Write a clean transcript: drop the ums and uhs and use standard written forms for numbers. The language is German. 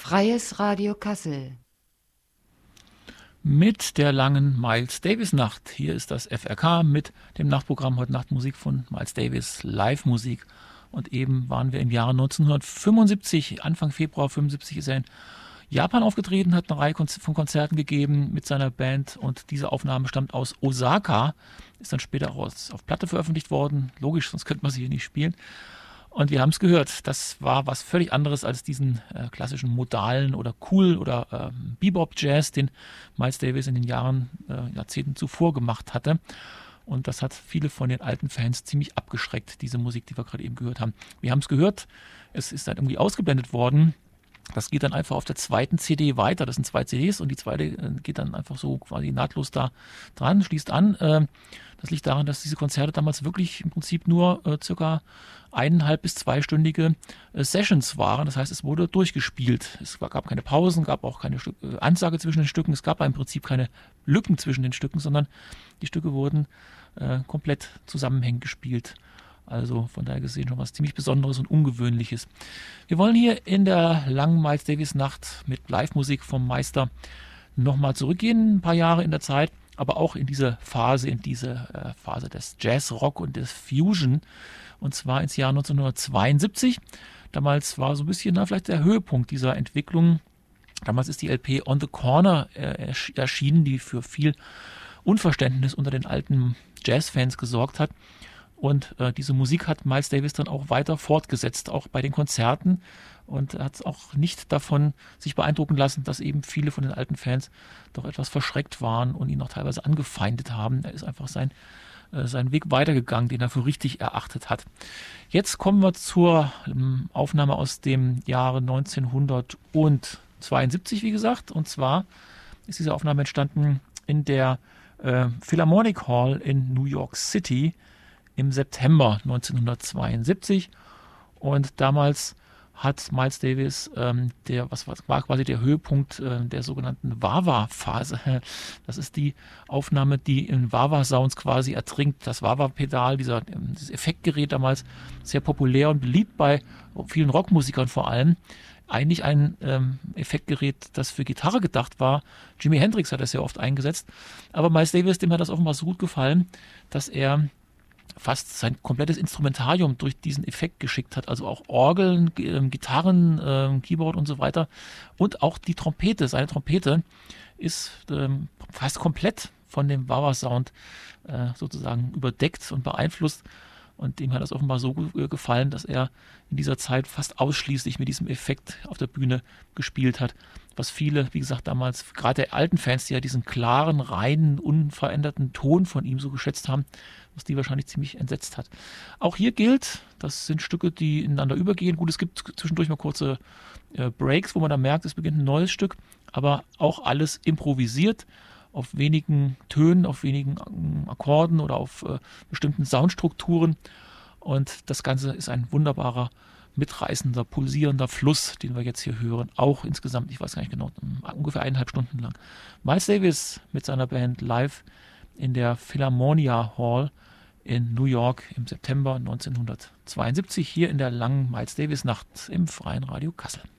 Freies Radio Kassel. Mit der langen Miles Davis Nacht. Hier ist das FRK mit dem Nachtprogramm heute Nacht Musik von Miles Davis, Live-Musik. Und eben waren wir im Jahre 1975, Anfang Februar 75 ist er in Japan aufgetreten, hat eine Reihe von Konzerten gegeben mit seiner Band und diese Aufnahme stammt aus Osaka, ist dann später auch auf Platte veröffentlicht worden. Logisch, sonst könnte man sie hier nicht spielen. Und wir haben es gehört, das war was völlig anderes als diesen klassischen modalen oder cool oder Bebop-Jazz, den Miles Davis in den Jahrzehnten zuvor gemacht hatte. Und das hat viele von den alten Fans ziemlich abgeschreckt, diese Musik, die wir gerade eben gehört haben. Wir haben es gehört, es ist dann irgendwie ausgeblendet worden. Das geht dann einfach auf der zweiten CD weiter. Das sind 2 CDs und die zweite geht dann einfach so quasi nahtlos da dran, schließt an. Das liegt daran, dass diese Konzerte damals wirklich im Prinzip nur circa 1,5- bis 2-stündige Sessions waren. Das heißt, es wurde durchgespielt. Es gab keine Pausen, gab auch keine Ansage zwischen den Stücken. Es gab im Prinzip keine Lücken zwischen den Stücken, sondern die Stücke wurden komplett zusammenhängend gespielt. Also von daher gesehen schon was ziemlich Besonderes und Ungewöhnliches. Wir wollen hier in der langen Miles Davis Nacht mit Live-Musik vom Meister nochmal zurückgehen, ein paar Jahre in der Zeit, aber auch in diese Phase, Phase des Jazz-Rock und des Fusion, und zwar ins Jahr 1972. Damals war so ein bisschen vielleicht der Höhepunkt dieser Entwicklung. Damals ist die LP On the Corner erschienen, die für viel Unverständnis unter den alten Jazz-Fans gesorgt hat. Und diese Musik hat Miles Davis dann auch weiter fortgesetzt, auch bei den Konzerten, und hat auch nicht davon sich beeindrucken lassen, dass eben viele von den alten Fans doch etwas verschreckt waren und ihn auch teilweise angefeindet haben. Er ist einfach seinen Weg weitergegangen, den er für richtig erachtet hat. Jetzt kommen wir zur Aufnahme aus dem Jahre 1972, wie gesagt, und zwar ist diese Aufnahme entstanden in der Philharmonic Hall in New York City im September 1972, und damals hat Miles Davis, war quasi der Höhepunkt der sogenannten Wah-Wah-Phase. Das ist die Aufnahme, die in Wah-Wah-Sounds quasi ertrinkt. Das Wah-Wah-Pedal, dieses Effektgerät damals sehr populär und beliebt bei vielen Rockmusikern vor allem. Eigentlich ein Effektgerät, das für Gitarre gedacht war. Jimi Hendrix hat das sehr oft eingesetzt. Aber Miles Davis, dem hat das offenbar so gut gefallen, dass er fast sein komplettes Instrumentarium durch diesen Effekt geschickt hat, also auch Orgeln, Gitarren, Keyboard und so weiter, und auch die Trompete. Seine Trompete ist fast komplett von dem Wah-Wah-Sound sozusagen überdeckt und beeinflusst, und dem hat das offenbar so gefallen, dass er in dieser Zeit fast ausschließlich mit diesem Effekt auf der Bühne gespielt hat, was viele, wie gesagt, damals, gerade der alten Fans, die ja diesen klaren, reinen, unveränderten Ton von ihm so geschätzt haben, was die wahrscheinlich ziemlich entsetzt hat. Auch hier gilt, das sind Stücke, die ineinander übergehen. Gut, es gibt zwischendurch mal kurze Breaks, wo man dann merkt, es beginnt ein neues Stück, aber auch alles improvisiert, auf wenigen Tönen, auf wenigen Akkorden oder auf bestimmten Soundstrukturen. Und das Ganze ist ein wunderbarer, mitreißender, pulsierender Fluss, den wir jetzt hier hören. Auch insgesamt, ich weiß gar nicht genau, ungefähr 1,5 Stunden lang. Miles Davis mit seiner Band live in der Philharmonia Hall in New York im September 1972, hier in der langen Miles Davis Nacht im Freien Radio Kassel.